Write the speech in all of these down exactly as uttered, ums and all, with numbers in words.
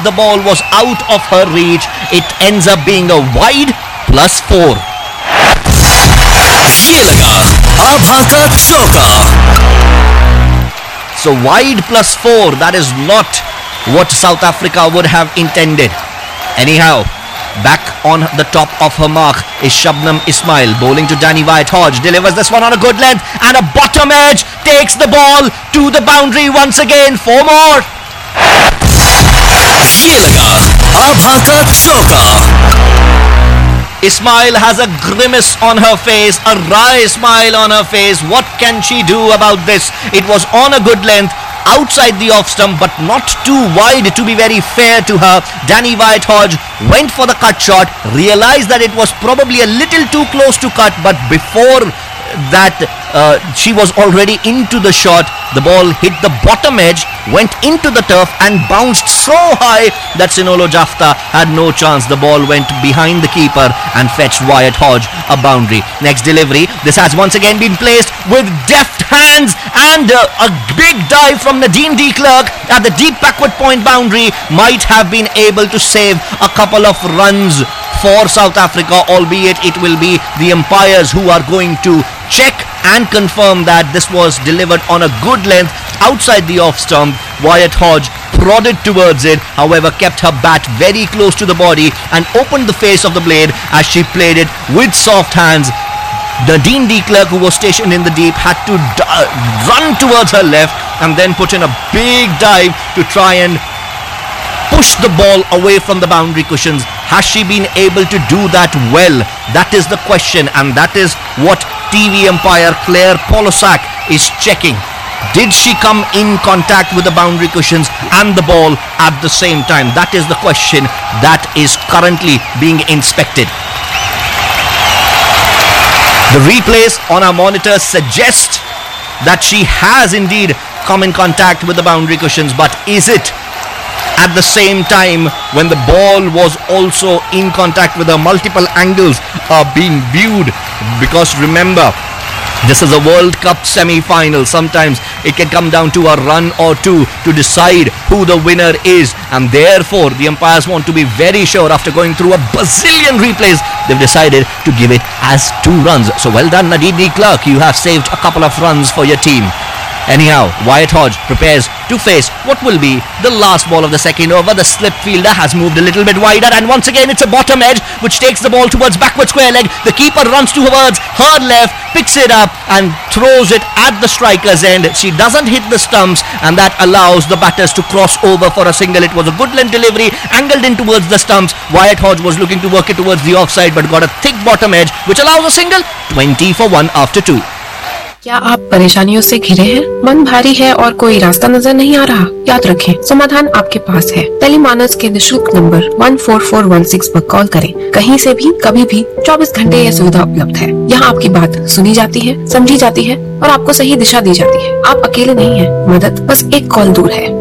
the ball was out of her reach. It ends up being a wide plus four. ये लगा आभा का चौका. So wide plus four, that is not what South Africa would have intended. Anyhow, back on the top of her mark is Shabnam Ismail, bowling to Danny White-Hodge, delivers this one on a good length and a bottom edge, takes the ball to the boundary once again. Four more. ये लगा आभा का चौका. Ismail has a grimace on her face, a wry smile on her face. What can she do about this? It was on a good length, outside the off stump, but not too wide to be very fair to her. Danny White-Hodge went for the cut shot, realized that it was probably a little too close to cut, but before that uh, she was already into the shot. The ball hit the bottom edge, went into the turf and bounced so high that Sinolo Jafta had no chance. The ball went behind the keeper and fetched White-Hodge a boundary. Next delivery, this has once again been placed with deft hands, and uh, a big dive from Nadine de Klerk at the deep backward point boundary might have been able to save a couple of runs for South Africa, albeit it will be the umpires who are going to check and confirm that this was delivered on a good length outside the off stump. White-Hodge prodded towards it, however kept her bat very close to the body and opened the face of the blade as she played it with soft hands. Nadine de Klerk, who was stationed in the deep, had to d- run towards her left and then put in a big dive to try and push the ball away from the boundary cushions. Has she been able to do that well? That is the question, and that is what T V umpire Claire Polosak is checking. Did she come in contact with the boundary cushions and the ball at the same time? That is the question that is currently being inspected. The replays on our monitors suggest that she has indeed come in contact with the boundary cushions, but is it at the same time when the ball was also in contact with her? Multiple angles are being viewed, because remember, this is a World Cup semi-final. Sometimes it can come down to a run or two to decide who the winner is, and therefore the umpires want to be very sure. After going through a bazillion replays, they've decided to give it as two runs. So well done, Nadine de Klerk, you have saved a couple of runs for your team. Anyhow, White-Hodge prepares to face what will be the last ball of the second over. The slip fielder has moved a little bit wider, and once again it's a bottom edge which takes the ball towards backward square leg. The keeper runs towards her left, picks it up and throws it at the striker's end. She doesn't hit the stumps, and that allows the batters to cross over for a single. It was a good length delivery, angled in towards the stumps. White-Hodge was looking to work it towards the offside, but got a thick bottom edge which allows a single. Twenty for one after two. क्या आप परेशानियों से घिरे हैं? मन भारी है और कोई रास्ता नजर नहीं आ रहा? याद रखें, समाधान आपके पास है। टेलीमानस के निशुल्क number one four four one six पर कॉल करें। कहीं से भी, कभी भी, चौबीस घंटे यह सुविधा उपलब्ध है। यहाँ आपकी बात सुनी जाती है, समझी जाती है और आपको सही दिशा दी जाती है। आप अकेले नहीं हैं, मदद बस एक कॉल दूर है।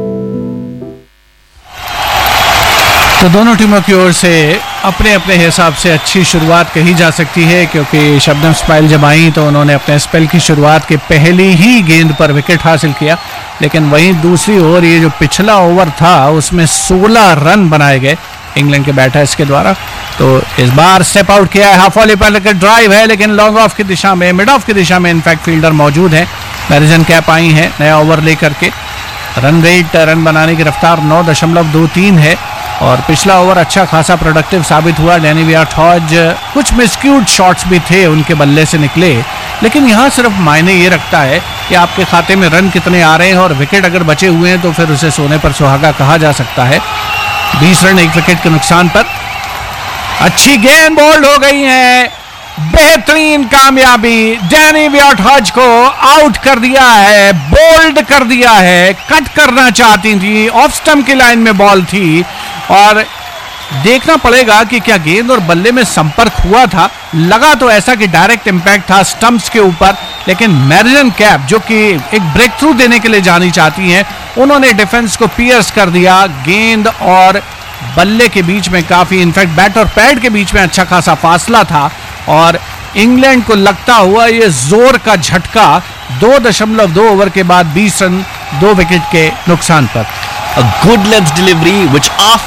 तो दोनों टीमों की ओर से अपने अपने हिसाब से अच्छी शुरुआत कही जा सकती है, क्योंकि शबनम इस्माइल जब आई तो उन्होंने अपने स्पेल की शुरुआत के पहली ही गेंद पर विकेट हासिल किया, लेकिन वहीं दूसरी ओर ये जो पिछला ओवर था उसमें सोलह रन बनाए गए इंग्लैंड के बैटर्स के द्वारा। तो इस बार स्टेप आउट किया है, हाफ वॉली पर लेकर ड्राइव है, लेकिन लॉन्ग ऑफ की दिशा में, मिड ऑफ की दिशा में इनफैक्ट फील्डर मौजूद है। मैरिजन कैप आई है नया ओवर लेकर के। रन रेट, रन बनाने की रफ्तार नौ दशमलव दो तीन है और पिछला ओवर अच्छा खासा प्रोडक्टिव साबित हुआ। डैनी व्हाइट-हॉज, कुछ मिसक्यूड शॉट्स भी थे उनके बल्ले से निकले, लेकिन यहाँ सिर्फ मायने ये रखता है कि आपके खाते में रन कितने आ रहे हैं, और विकेट अगर बचे हुए हैं तो फिर उसे सोने पर सुहागा कहा जा सकता है। बीस रन एक विकेट के नुकसान पर। अच्छी गेंद बोल्ड हो गई है, बेहतरीन कामयाबी। डैनी व्हाइट-हॉज को आउट कर दिया है, बोल्ड कर दिया है। कट करना चाहती थी, ऑफ स्टंप की लाइन में बॉल थी और देखना पड़ेगा कि क्या गेंद और बल्ले में संपर्क हुआ था। लगा तो ऐसा कि डायरेक्ट इंपैक्ट था स्टंप्स के ऊपर, लेकिन मैरिजन कैप जो कि एक ब्रेक थ्रू देने के लिए जानी चाहती हैं, उन्होंने डिफेंस को पियर्स कर दिया। गेंद और बल्ले के बीच में काफी, इनफैक्ट बैट और पैड के बीच में अच्छा खासा फासला था और इंग्लैंड को लगता हुआ ये जोर का झटका दो दशमलव दो ओवर के बाद बीस रन दो विकेट के नुकसान पर। A good length delivery which after